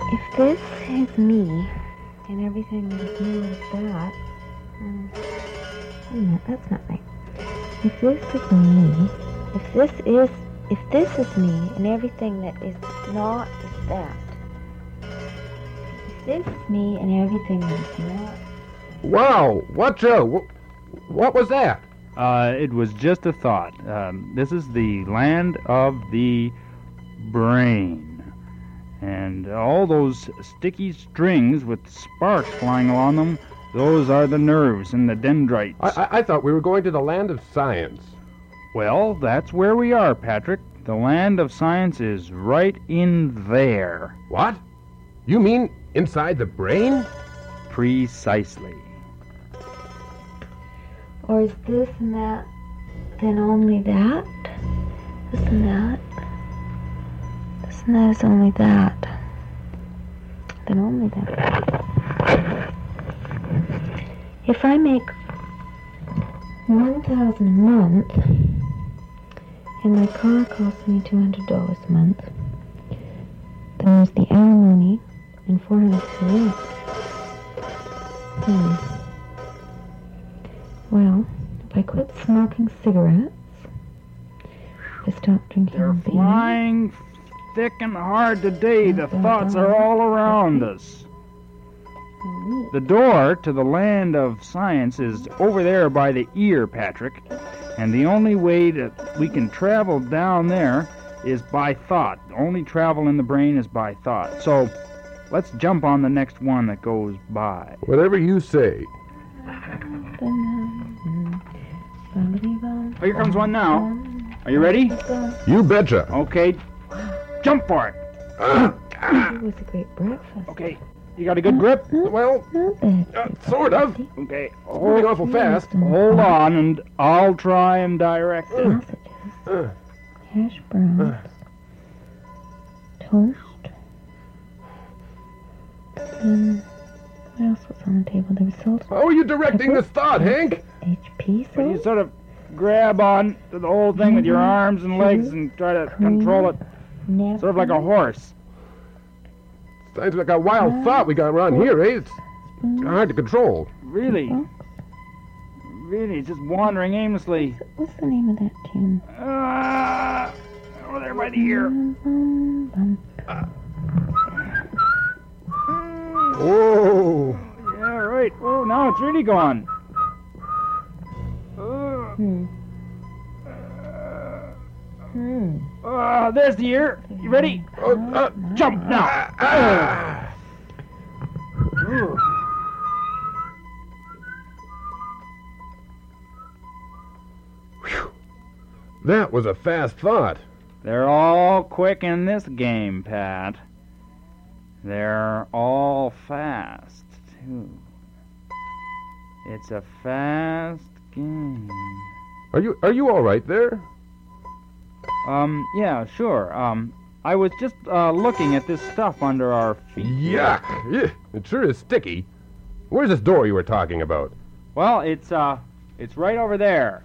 If this is me, and everything that is new is that... wait a minute, that's not right. If this is me, if this is me, and everything that is not is that... If this is me, and everything that is not... Wow! Watch out! What was that? It was just a thought. This is the land of the brain. And all those sticky strings with sparks flying along them, those are the nerves and the dendrites. I thought we were going to the land of science. Well, that's where we are, Patrick. The land of science is right in there. What? You mean inside the brain? Precisely. Or is this and that, then only that? This and that. This and that is only that. Then only that. If I make 1,000 a month, and my car costs me $200 a month, then there's the alimony and $400 for rent. Well, if I quit smoking cigarettes, if I stop drinking They're beer... flying thick and hard today. The thoughts are all around us. The door to the land of science is over there by the ear, Patrick. And the only way that we can travel down there is by thought. The only travel in the brain is by thought. So, let's jump on the next one that goes by. Whatever you say. Oh, here comes one now. Are you ready? You betcha. Okay. Jump for it. It was a great breakfast. Okay. You got a good grip? Well, Not bad. sort of. Okay. Moving awful fast. Hold on, and I'll try and direct it. Sausages, hash browns, toast, and what else was on the table? There was salt, How are you directing this thought, Hank? HP When you sauce, sort of grab on to the whole thing with your arms and legs and try to control it, sort of like a horse. Sounds like a wild thought we got around here, eh? It's hard to control. Really, just wandering aimlessly. What's the name of that tune? Over there by the ear. Whoa! Yeah, right. Oh, now it's really gone. There's the ear. You ready? Jump now. That was a fast thought. They're all quick in this game, Pat. They're all fast, too. It's a fast game. Are you all right there? Yeah, sure. I was just looking at this stuff under our feet. Yuck! Yeah, it sure is sticky. Where's this door you were talking about? Well, it's right over there.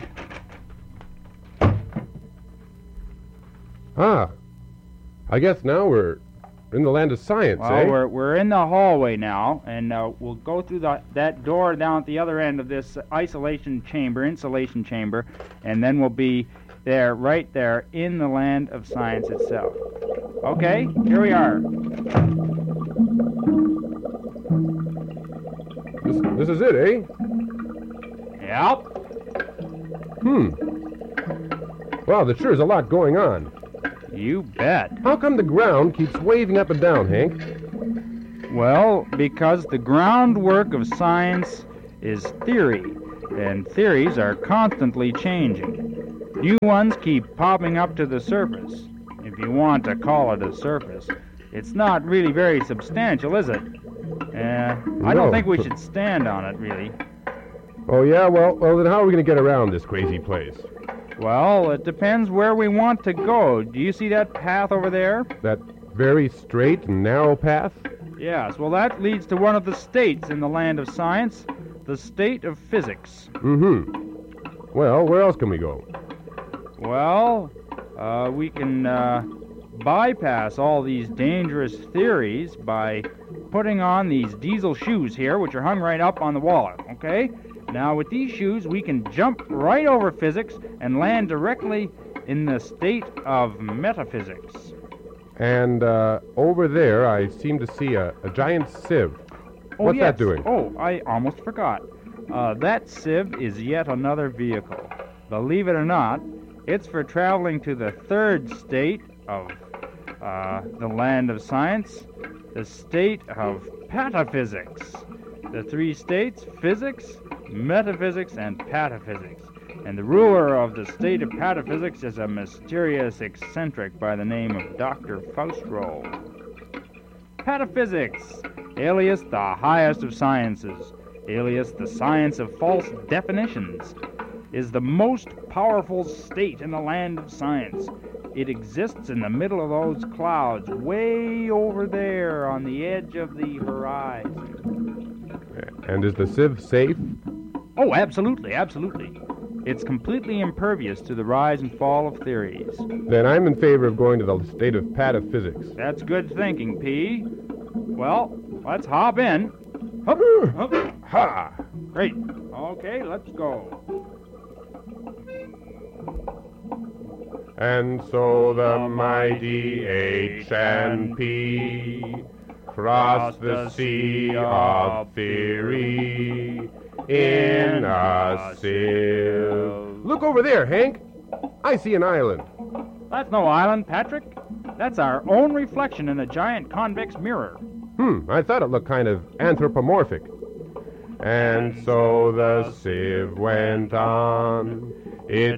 Ah, I guess now we're in the land of science, Well, eh? we're in the hallway now, and we'll go through that door down at the other end of this insulation chamber, and then we'll be there, right there, in the land of science itself. Okay, here we are. This is it, eh? Yep. Wow, there sure is a lot going on. You bet. How come the ground keeps waving up and down, Hank? Well, because the groundwork of science is theory, and theories are constantly changing. New ones keep popping up to the surface, if you want to call it a surface. It's not really very substantial, is it? I don't think we should stand on it, really. Oh, yeah? Well, then how are we going to get around this crazy place? Well, it depends where we want to go. Do you see that path over there? That very straight and narrow path? Yes, well, that leads to one of the states in the land of science, the state of physics. Well, where else can we go? Well, we can bypass all these dangerous theories by putting on these diesel shoes here, which are hung right up on the wall, okay? Now, with these shoes, we can jump right over physics and land directly in the state of metaphysics. And over there, I seem to see a giant sieve. What's that doing? Oh, I almost forgot. That sieve is yet another vehicle. Believe it or not, it's for traveling to the third state of the land of science, the state of pataphysics. The three states: physics, metaphysics, and pataphysics. And the ruler of the state of pataphysics is a mysterious eccentric by the name of Dr. Faustro. Pataphysics, alias the highest of sciences, alias the science of false definitions, is the most powerful state in the land of science. It exists in the middle of those clouds, way over there on the edge of the horizon. And is the sieve safe? Oh, absolutely, absolutely. It's completely impervious to the rise and fall of theories. Then I'm in favor of going to the state of pataphysics. That's good thinking, P. Well, let's hop in. Hup, hup. Ha! Great. Okay, let's go. And so the mighty H&P crossed the sea of theory in a sieve. Look over there, Hank. I see an island. That's no island, Patrick. That's our own reflection in a giant convex mirror. I thought it looked kind of anthropomorphic. And so the sieve went on. It